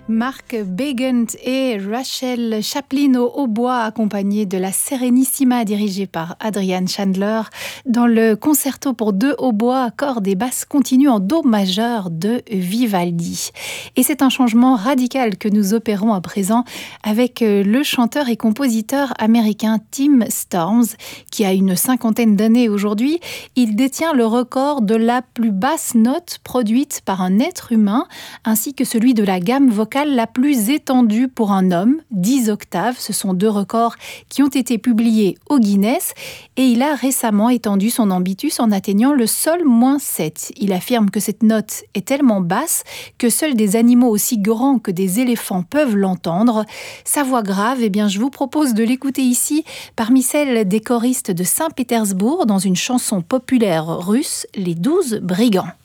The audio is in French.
Mark Begant et Rachel Chaplin au hautbois, accompagnés de la Serenissima dirigée par Adrian Chandler, dans le concerto pour deux hautbois, cordes et basses continues en do majeur de Vivaldi. Et c'est un changement radical que nous opérons à présent avec le chanteur et compositeur américain Tim Storms, qui a une cinquantaine d'années aujourd'hui. Il détient le record de la plus basse note produite par un être humain, ainsi que celui de la gamme vocale la plus étendue pour un homme, 10 octaves. Ce sont deux records qui ont été publiés au Guinness, et il a récemment étendu son ambitus en atteignant le sol -7. Il affirme que cette note est tellement basse que seuls des animaux aussi grands que des éléphants peuvent l'entendre. Sa voix grave, je vous propose de l'écouter ici parmi celles des choristes de Saint-Pétersbourg dans une chanson populaire russe, Les 12 brigands.